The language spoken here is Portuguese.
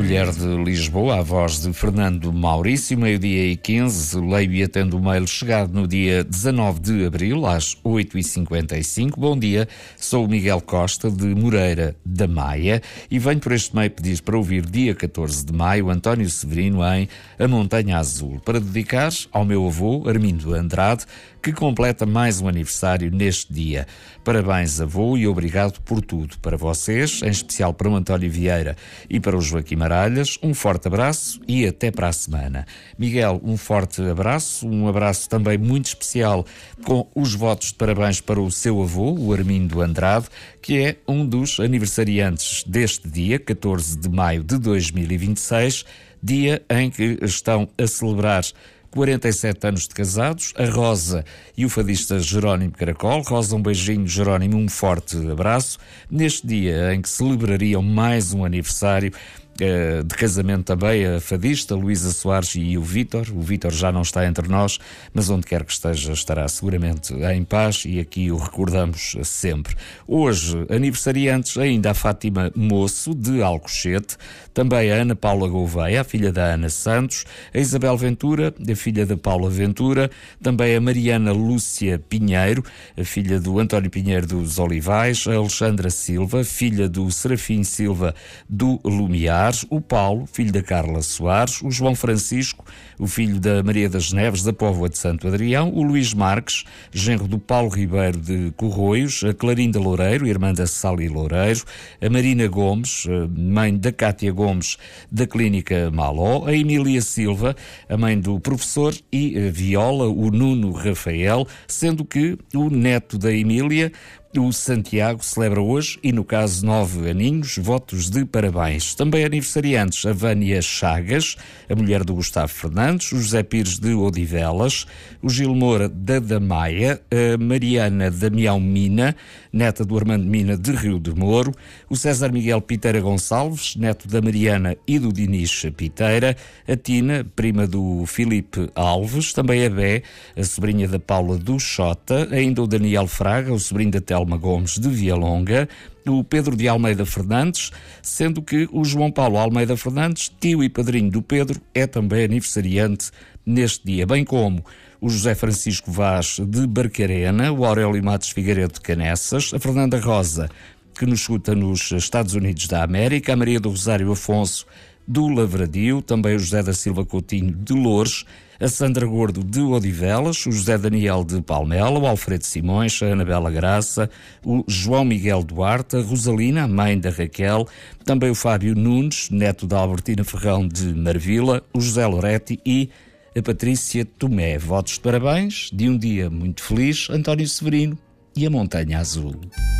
Mulher de Lisboa, a voz de Fernando Maurício, 12h15, leio e atendo o mail chegado no dia 19 de abril, às 8h55. Bom dia, sou o Miguel Costa, de Moreira da Maia, e venho por este meio pedir para ouvir dia 14 de maio, António Severino em A Montanha Azul, para dedicar ao meu avô, Armindo Andrade, que completa mais um aniversário neste dia. Parabéns, avô, e obrigado por tudo. Para vocês, em especial para o António Vieira e para o Joaquim Maralhas, um forte abraço e até para a semana. Miguel, um forte abraço, um abraço também muito especial com os votos de parabéns para o seu avô, o Armindo Andrade, que é um dos aniversariantes deste dia, 14 de maio de 2026, dia em que estão a celebrar 47 anos de casados, a Rosa e o fadista Jerónimo Caracol. Rosa, um beijinho, Jerónimo, um forte abraço. Neste dia em que celebrariam mais um aniversário de casamento também, a fadista Luísa Soares e o Vítor. O Vítor já não está entre nós, mas onde quer que esteja estará seguramente em paz, e aqui o recordamos sempre. Hoje, aniversariantes ainda a Fátima Moço, de Alcochete, também a Ana Paula Gouveia, a filha da Ana Santos, a Isabel Ventura, a filha da Paula Ventura, também a Mariana Lúcia Pinheiro, a filha do António Pinheiro dos Olivais, a Alexandra Silva, filha do Serafim Silva do Lumiar, o Paulo, filho da Carla Soares, o João Francisco, o filho da Maria das Neves, da Póvoa de Santo Adrião, o Luís Marques, genro do Paulo Ribeiro de Corroios, a Clarinda Loureiro, irmã da Sali Loureiro, a Marina Gomes, mãe da Cátia Gomes, da Clínica Maló, a Emília Silva, a mãe do professor, e a Viola, o Nuno Rafael, sendo que o neto da Emília, o Santiago, celebra hoje, e no caso 9 aninhos, votos de parabéns. Também aniversariantes a Vânia Chagas, a mulher do Gustavo Fernandes, o José Pires de Odivelas, o Gil Moura da Damaia, a Mariana Damião Mina, neta do Armando Mina de Rio de Moro, o César Miguel Piteira Gonçalves, neto da Mariana e do Dinis Piteira, a Tina, prima do Filipe Alves, também a Bé, a sobrinha da Paula do Xota, ainda o Daniel Fraga, o sobrinho da Telma Gomes de Vialonga, o Pedro de Almeida Fernandes, sendo que o João Paulo Almeida Fernandes, tio e padrinho do Pedro, é também aniversariante neste dia, bem como o José Francisco Vaz de Barcarena, o Aurélio Matos Figueiredo de Canessas, a Fernanda Rosa, que nos escuta nos Estados Unidos da América, a Maria do Rosário Afonso do Lavradio, também o José da Silva Coutinho de Loures, a Sandra Gordo de Odivelas, o José Daniel de Palmela, o Alfredo Simões, a Anabela Graça, o João Miguel Duarte, a Rosalina, a mãe da Raquel, também o Fábio Nunes, neto da Albertina Ferrão de Marvila, o José Loretti e a Patrícia Tomé. Votos de parabéns de um dia muito feliz, António Severino e a Montanha Azul.